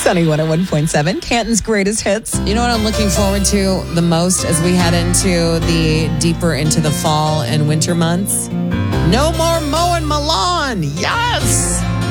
Sunny 101.7, Canton's greatest hits. You know what I'm looking forward to the most as we head deeper into the fall and winter months? No more mowing my lawn. Yes!